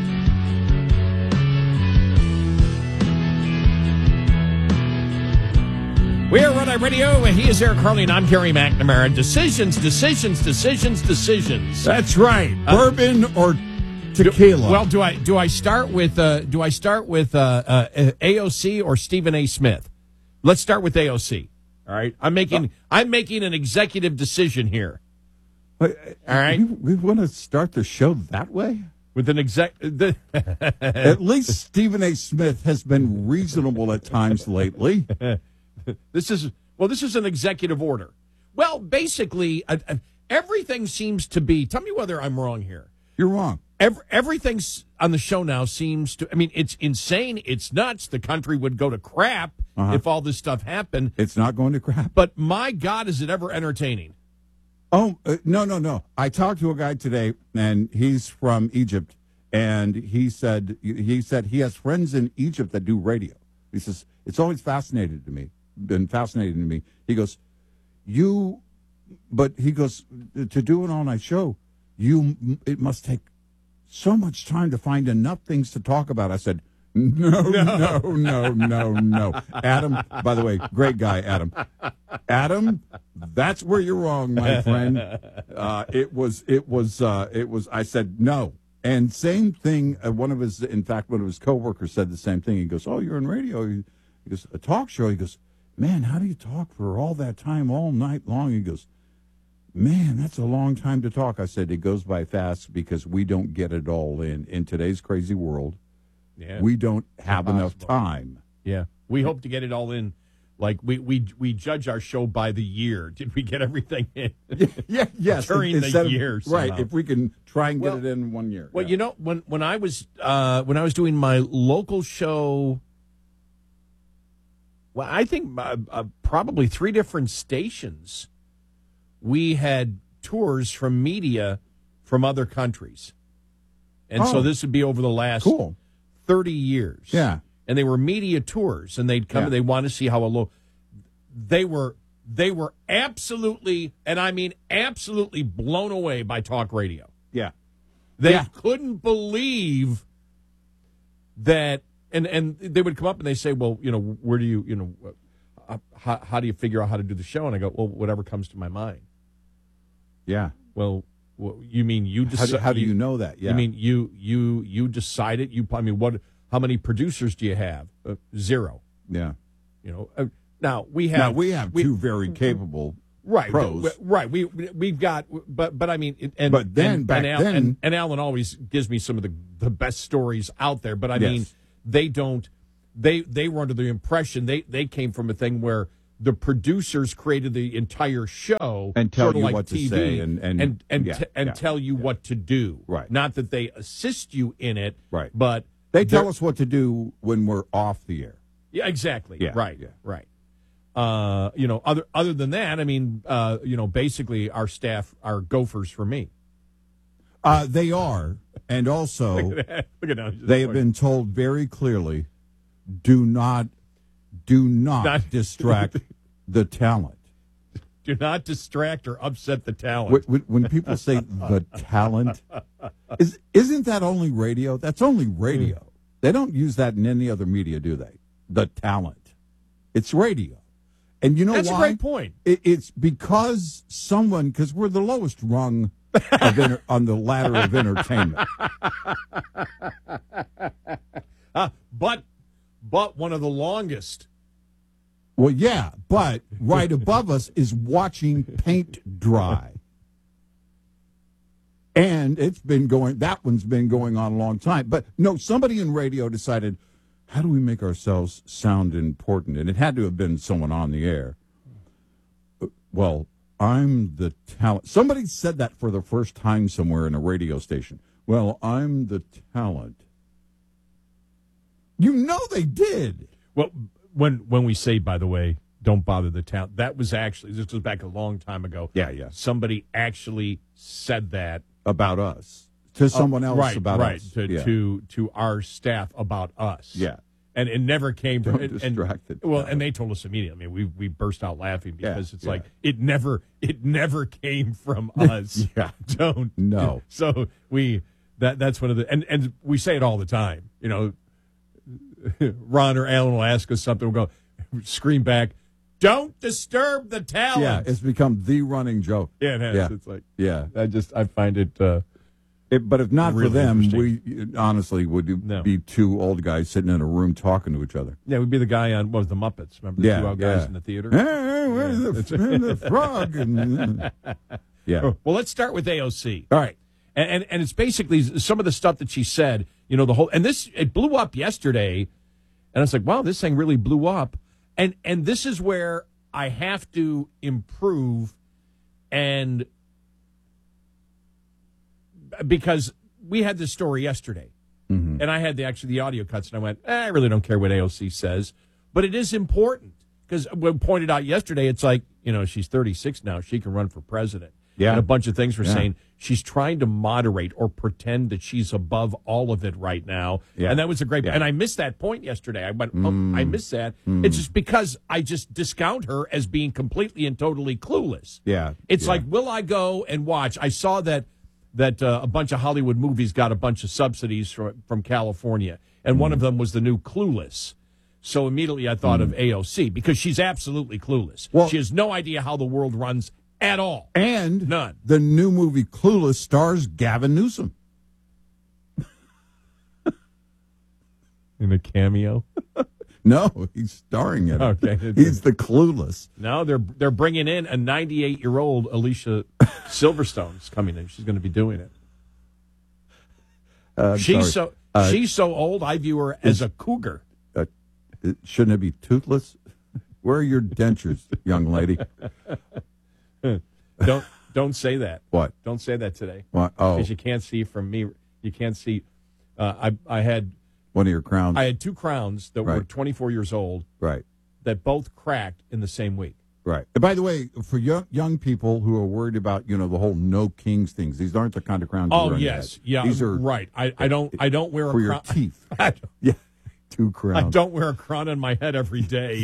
We're Red Eye Radio. He is Eric Harley, and I'm Gary McNamara. Decisions, decisions, decisions, decisions. That's right. Uh, Bourbon or tequila? Do, well, do I do I start with uh, do I start with uh, uh, A O C or Stephen A. Smith? Let's start with A O C. All right. I'm making uh, I'm making an executive decision here. All right. We, we want to start the show that way? With an exec. The At least Stephen A. Smith has been reasonable at times lately. This is, well, this is an executive order. Well, basically, uh, uh, everything seems to be, tell me whether I'm wrong here. You're wrong. Every, everything on the show now seems to, I mean, it's insane. It's nuts. The country would go to crap uh-huh. if all this stuff happened. It's not going to crap. But my God, is it ever entertaining? Oh, uh, no, no, no. I talked to a guy today, and he's from Egypt, and he said, he said he has friends in Egypt that do radio. He says, it's always fascinated to me. been fascinating to me. He goes, you, but he goes, to do an all-night show, you, it must take so much time to find enough things to talk about. I said, no, no, no, no, no. Adam, by the way, great guy, Adam. Adam, that's where you're wrong, my friend. Uh, it was, it was, uh, it was, I said, no. And same thing, uh, one of his, in fact, one of his coworkers said the same thing. He goes, oh, you're in radio. He goes, a talk show. He goes, man, how do you talk for all that time, all night long? He goes, man, that's a long time to talk. I said, it goes by fast because we don't get it all in. In today's crazy world, yeah. we don't have enough time. Yeah, we hope to get it all in. Like, we, we we judge our show by the year. Did we get everything in? yeah, yes. During the of, year, right, somehow. If we can try and well, get it in one year. Well, yeah. you know, when, when I was uh, when I was doing my local show, well, I think uh, uh, probably three different stations, we had tours from media from other countries. And oh, so this would be over the last cool. thirty years. Yeah. And they were media tours, and they'd come yeah. and they want to see how a low. They were they were absolutely, and I mean absolutely blown away by talk radio. Yeah. They yeah. couldn't believe that. and and they would come up and they say, well, you know, where do you, you know, uh, how, how do you figure out how to do the show? And I go, well, whatever comes to my mind. Yeah. Well, well you mean you decide? How, do, how do you know that? Yeah. You mean you you you decide it? You, I mean, what? How many producers do you have? Uh, zero. Yeah. You know. Uh, now we have. Now we have we, two very capable. Right, pros. right. We we've got, but but I mean, and but then and, back and Al, then, and, and Alan always gives me some of the, the best stories out there. But I yes. mean, they don't. They they were under the impression they they came from a thing where the producers created the entire show and tell sort of you like what T V, to say and and and and, yeah, t- and yeah, tell you yeah. what to do. Right. Not that they assist you in it. Right. But they tell us what to do when we're off the air. Yeah. Exactly. Yeah. Right. Yeah. Right. Uh, you know, other other than that, I mean, uh, you know, basically our staff are gophers for me. Uh, they are, and also Look at that. Look at that. they have been told very clearly, do not, do not, Not- distract the talent. Do not distract or upset the talent. When, when people say the talent, is isn't that only radio? That's only radio. They don't use that in any other media, do they? The talent, it's radio. And you know That's why? a great point. It, it's because someone, because we're the lowest rung of inter, on the ladder of entertainment. uh, but, but one of the longest. Well, yeah, but right above us is watching paint dry. And it's been going, that one's been going on a long time. But no, somebody in radio decided, how do we make ourselves sound important? And it had to have been someone on the air. Well, I'm the talent. Somebody said that for the first time somewhere in a radio station. Well, I'm the talent. You know they did. Well, when when we say, by the way, don't bother the talent, that was actually, this goes back a long time ago. Yeah, yeah. Somebody actually said that. About us. To someone else uh, right, about right, us. To, yeah. to to our staff about us. Yeah. And it never came from Don't and, distract and, it. Well, and they told us immediately. I mean, we we burst out laughing because Yeah, it's yeah. like it never it never came from us. Yeah. Don't No. So we that that's one of the and, and we say it all the time. You know, Ron or Alan will ask us something, we'll go scream back, "Don't disturb the talent." Yeah, it's become the running joke. Yeah, it has. Yeah. It's like Yeah. I just I find it uh It, but if not Really for them, interesting. we honestly would No. be two old guys sitting in a room talking to each other. yeah, we'd be the guy on what was the Muppets? Remember the Yeah, two old guys yeah. in the theater? Hey, where's Yeah. the, where's the frog? And, yeah. Well, let's start with A O C. All right. And, and and it's basically some of the stuff that she said, you know, the whole, and this, it blew up yesterday, and it's like, wow, this thing really blew up. And and this is where I have to improve, and because we had this story yesterday, Mm-hmm. and I had the actually the audio cuts, and I went, eh, I really don't care what A O C says, but it is important, because when pointed out yesterday, it's like, you know, she's thirty-six now, she can run for president. Yeah. And a bunch of things were Yeah. saying she's trying to moderate or pretend that she's above all of it right now. Yeah. And that was a great, Yeah. and I missed that point yesterday. I went, oh, Mm. I missed that. Mm. It's just because I just discount her as being completely and totally clueless. Yeah. It's yeah. like, will I go and watch? I saw that that uh, a bunch of Hollywood movies got a bunch of subsidies from, from California, and Mm. one of them was the new Clueless. So immediately I thought of A O C, because she's absolutely clueless. Well- she has no idea how the world runs at all. And None. the new movie Clueless stars Gavin Newsom. In a cameo? No, he's starring in it. Okay. He's the Clueless. No, they're they're bringing in a ninety-eight-year-old Alicia Silverstone's coming in. She's going to be doing it. Uh, I'm she's sorry. so Uh, she's so old. I view her as a cougar. Uh, it- shouldn't it be toothless? Where are your dentures, young lady? Don't don't say that. What? Don't say that today. What? Oh, Because you can't see from me. You can't see. Uh, I I had one of your crowns. I had two crowns that were Right. twenty-four years old right, that both cracked in the same week. right. And by the way, for young young people who are worried about, you know, the whole no kings things, these aren't the kind of crowns. you Oh wear on your yes, head. yeah, These are right. I, I don't I don't wear for a your crown. teeth. I don't, Yeah, two I crowns. don't wear a crown on my head every day.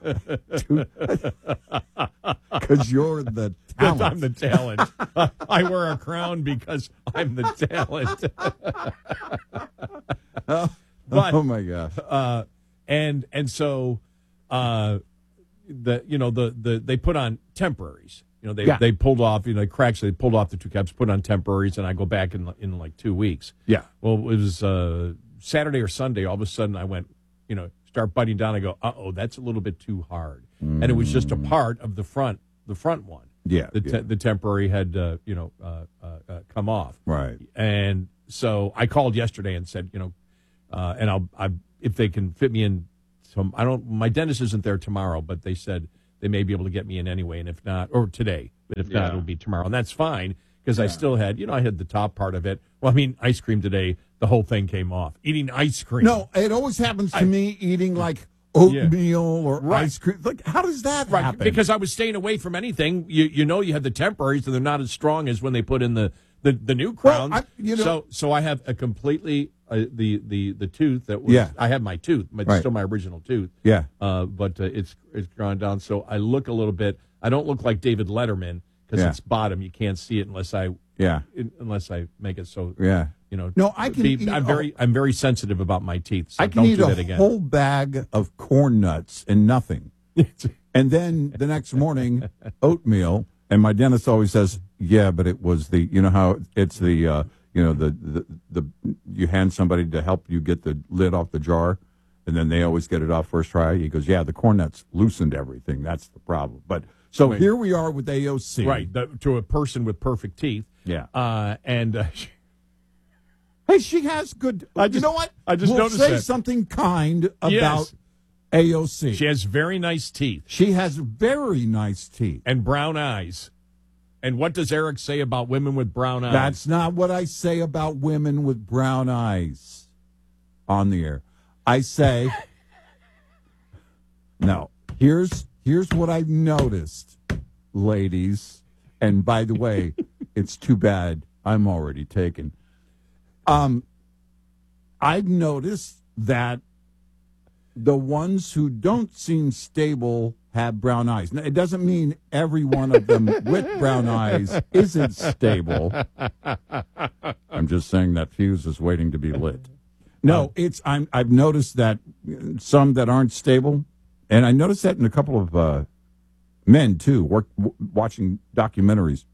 Because you're the Because talent. I'm the talent. I wear a crown because I'm the talent. Oh, But, oh my gosh. Uh, and and so, uh, the you know the, the they put on temporaries. You know they Yeah. they pulled off you know cracks. They pulled off the two caps, put on temporaries, and I go back in in like two weeks. Yeah. Well, it was uh, Saturday or Sunday. All of a sudden, I went you know start biting down. I go, uh oh, that's a little bit too hard, and it was just a part of the front the front one. Yeah, the te- yeah. the temporary had uh, you know uh, uh, uh, come off. Right. And so I called yesterday and said, you know, uh, and I'll I if they can fit me in. Some, I don't. My dentist isn't there tomorrow, but they said they may be able to get me in anyway. And if not, or today, but if Yeah. not, it'll be tomorrow, and that's fine because I Yeah. still had, you know, I had the top part of it. Well, I mean, ice cream today, the whole thing came off. Eating ice cream. No, it always happens to I- me eating like Yeah. oatmeal or Right. ice cream. Like, how does that Right, happen? because I was staying away from anything. You you know, you have the temporaries, and they're not as strong as when they put in the the, the new Well, crowns. I- you know- so so I have a completely uh, the the the tooth that was. Yeah. I have my tooth, but it's Right. still my original tooth. Yeah. Uh, but uh, it's it's gone down, so I look a little bit. I don't look like David Letterman because Yeah. it's bottom. You can't see it unless I Yeah. unless I make it so. Yeah. You know. No, I can be- eat I'm a- very I'm very sensitive about my teeth. So I can don't eat do a that again. whole bag of corn nuts and nothing. And then the next morning, oatmeal. And my dentist always says, yeah, but it was the, you know how it's the, uh, you know, the, the, the, you hand somebody to help you get the lid off the jar, and then they always get it off first try. He goes, yeah, the corn nuts loosened everything. That's the problem. But so Wait. here we are with A O C. Right, the, to a person with perfect teeth. Yeah. Uh, and uh, Hey, she has good, I you just- know what? I just we'll noticed say that. something kind about Yes. A O C. she has very nice teeth She has very nice teeth. and brown eyes. And what does Eric say about women with brown eyes? That's not what I say about women with brown eyes on the air. I say, no, here's here's what I've noticed, ladies. And by the way, it's too bad I'm already taken. Um, I've noticed that the ones who don't seem stable have brown eyes. Now, it doesn't mean every one of them with brown eyes isn't stable. I'm just saying that fuse is waiting to be lit. No, it's I'm I've noticed that some that aren't stable, and I noticed that in a couple of uh, men too, work w- watching documentaries.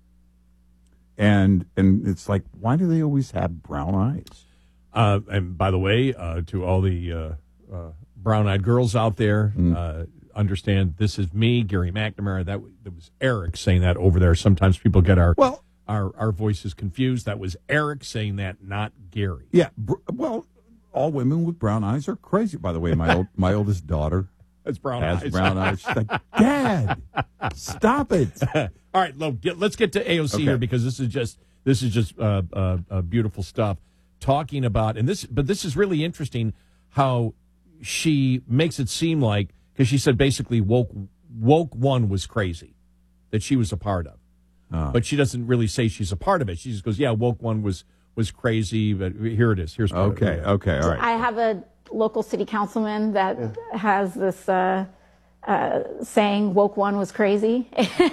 And and it's like, why do they always have brown eyes? Uh, and by the way, uh, to all the uh, uh, brown-eyed girls out there, Mm. uh, understand this is me, Gary McNamara. That, w- that was Eric saying that over there. Sometimes people get our Well- our our voices confused. That was Eric saying that, not Gary. Yeah, br- well, all women with brown eyes are crazy. By the way, my old, my oldest daughter That's brown has eyes. brown eyes. She's like, Dad, stop it. All right, look, get, let's get to A O C Okay. here because this is just this is just uh, uh, uh, beautiful stuff. Talking about and this, but this is really interesting how she makes it seem like because she said basically woke woke one was crazy that she was a part of, Oh. but she doesn't really say she's a part of it. She just goes, yeah, woke one was was crazy, but here it is. Here's part of Okay, it. okay, all right. I have a local city councilman that has this uh, uh, saying, woke one was crazy.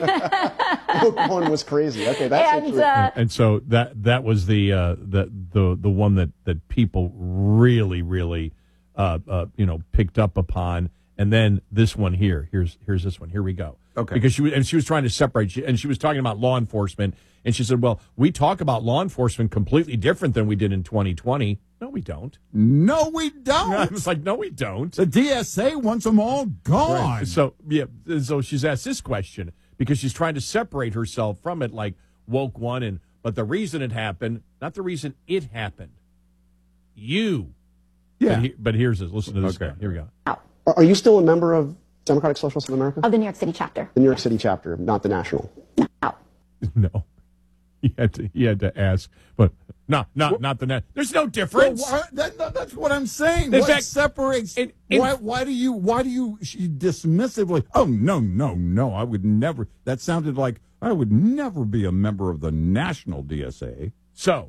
Woke one was crazy. Okay, that's And, interesting. uh, And so that that was the uh, the the the one that, that people really really uh, uh, you know picked up upon. And then this one here, here's here's this one. Here we go. Okay. Because she was and she was trying to separate, she, and she was talking about law enforcement, and she said, "Well, we talk about law enforcement completely different than we did in twenty twenty." No, we don't. No, we don't. I was like, "No, we don't." The D S A wants them all gone. Right. So yeah, so she's asked this question because she's trying to separate herself from it, like woke one, and but the reason it happened, not the reason it happened. You, Yeah. But, he, but here's this. Listen to this. Okay. Guy. Here we go. Are- Are you still a member of Democratic Socialists of America? Of the New York City chapter. The New York City chapter, not the national. No, he had to. He had to ask, but no, not not the net. There's no Well, difference. why, that, that- that's what I'm saying. In What fact, separates? in- in- why, why do you? Why do you? She dismissively. Oh no, no, no! I would never. That sounded like I would never be a member of the national D S A. So,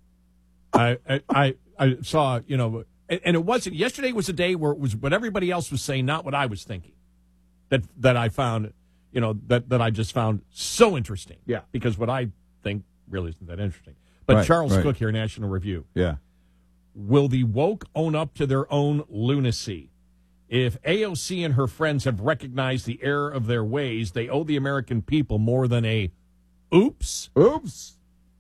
I, I I I saw you know, and, and it wasn't. Yesterday was a day where it was what everybody else was saying, not what I was thinking. That that I found, you know, that that I just found so interesting. Yeah. Because what I think really isn't that interesting. But Right, Charles right. Cook here, National Review. Yeah. Will the woke own up to their own lunacy? If A O C and her friends have recognized the error of their ways, they owe the American people more than a oops. Oops.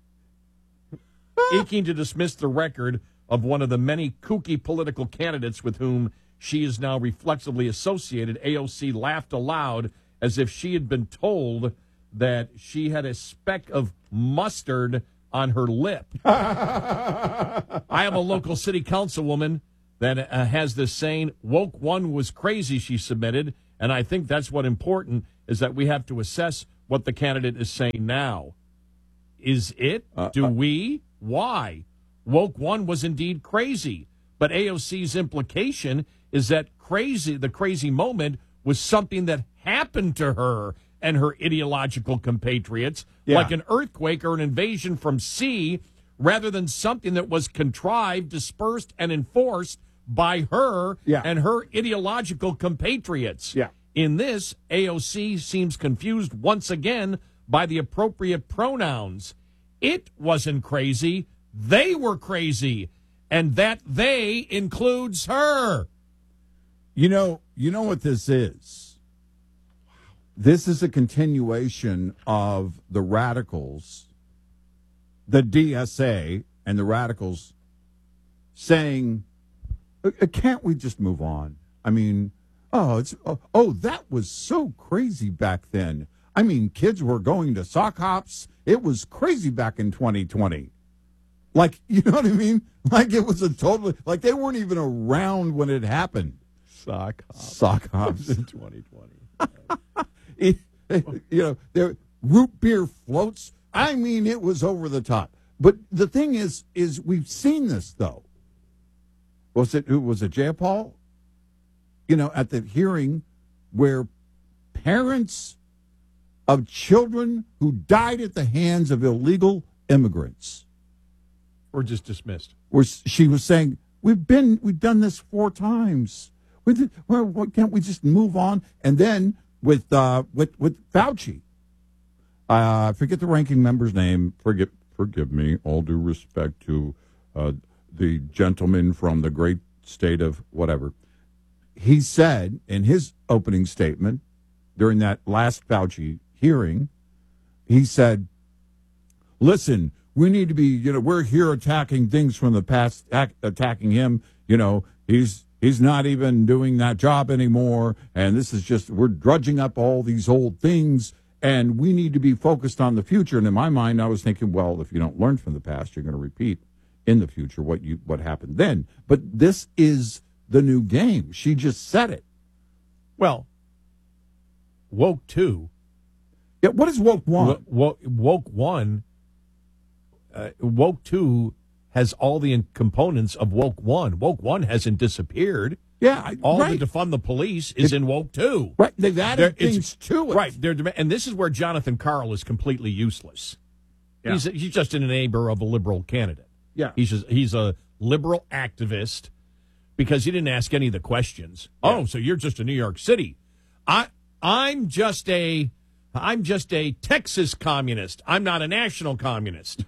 Eking to dismiss the record of one of the many kooky political candidates with whom she is now reflexively associated, A O C laughed aloud as if she had been told that she had a speck of mustard on her lip. I am a local city councilwoman that uh, has this saying, woke one was crazy, she submitted, and I think that's what important is that we have to assess what the candidate is saying now. Is it? Uh, Do uh, we? Why? Woke one was indeed crazy, but A O C's implication is that crazy, the crazy moment was something that happened to her and her ideological compatriots, yeah. like an earthquake or an invasion from sea, rather than something that was contrived, dispersed, and enforced by her yeah. and her ideological compatriots. Yeah. In this, A O C seems confused once again by the appropriate pronouns. It wasn't crazy. They were crazy. And that they includes her. You know, you know what this is? This is a continuation of the radicals, the D S A and the radicals saying, can't we just move on? I mean, oh, it's oh, oh, that was so crazy back then. I mean, kids were going to sock hops. It was crazy back in twenty twenty. Like, you know what I mean? Like it was a totally, like they weren't even around when it happened. Sock hops. Sock hops. in twenty twenty. it, you know, there root beer floats. I mean, it was over the top. But the thing is, is we've seen this though. Was it, was it Jayapal? You know, at the hearing where parents of children who died at the hands of illegal immigrants were just dismissed. Where she was saying, we've been, we've done this four times. We did, well, why can't we just move on? And then with uh, with with Fauci, uh, I forget the ranking member's name. Forgive forgive me. All due respect to uh, the gentleman from the great state of whatever. He said in his opening statement during that last Fauci hearing, he said, "Listen, we need to be. You know, we're here attacking things from the past, act, attacking him. You know, he's." He's not even doing that job anymore, and this is just, we're drudging up all these old things, and we need to be focused on the future. And in my mind, I was thinking, well, if you don't learn from the past, you're going to repeat in the future what you what happened then. But this is the new game. She just said it. Well, woke two. Yeah, what is woke one? Woke, woke one, uh, woke two has all the components of woke one. Woke one hasn't disappeared. Yeah, all right. the defund the police is it, in woke two. Right, they've added there, things to it. Right, and this is where Jonathan Karl is completely useless. Yeah. He's he's just an enabler of a liberal candidate. Yeah, he's just, he's a liberal activist because he didn't ask any of the questions. Yeah. Oh, so you're just a New York City? I I'm just a I'm just a Texas communist. I'm not a national communist.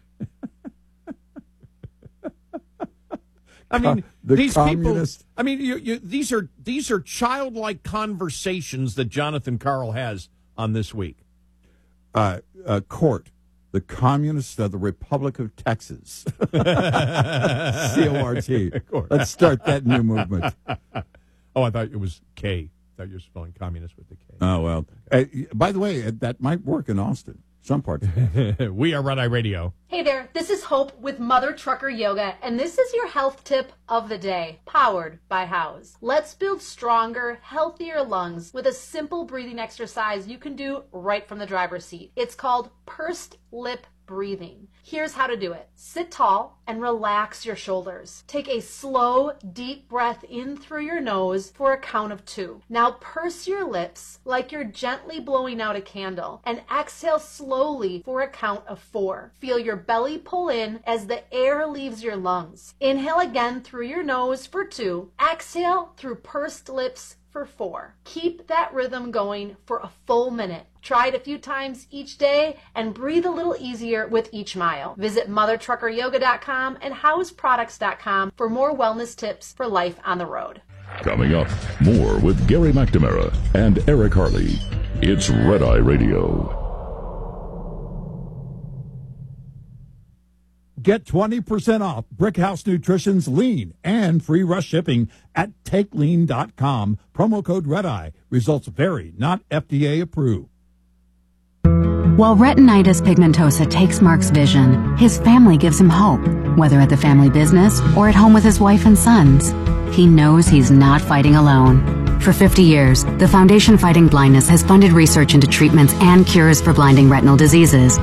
I mean, the these communist. people. I mean, you, you, these are these are childlike conversations that Jonathan Karl has on This Week. Uh, uh, court, the Communists of the Republic of Texas, C O R T. Let's start that new movement. Oh, I thought it was K. I thought you were spelling communist with the K. Oh well. Uh, by the way, that might work in Austin. Some parts. We are Red Eye Radio. Hey there, this is Hope with Mother Trucker Yoga, and this is your health tip of the day, powered by House. Let's build stronger, healthier lungs with a simple breathing exercise you can do right from the driver's seat. It's called pursed lip breathing. Here's how to do it. Sit tall and relax your shoulders. Take a slow, deep breath in through your nose for a count of two. Now purse your lips like you're gently blowing out a candle and exhale slowly for a count of four. Feel your belly pull in as the air leaves your lungs. Inhale again through your nose for two. Exhale through pursed lips for four. Keep that rhythm going for a full minute. Try it a few times each day and breathe a little easier with each mile. Visit mother trucker yoga dot com and house products dot com for more wellness tips for life on the road. Coming up, more with Gary McNamara and Eric Harley. It's Red Eye Radio. Get twenty percent off Brickhouse Nutrition's Lean and free rush shipping at take lean dot com. Promo code REDEYE. Results vary, not F D A approved. While retinitis pigmentosa takes Mark's vision, his family gives him hope, whether at the family business or at home with his wife and sons. He knows he's not fighting alone. For fifty years, the Foundation Fighting Blindness has funded research into treatments and cures for blinding retinal diseases.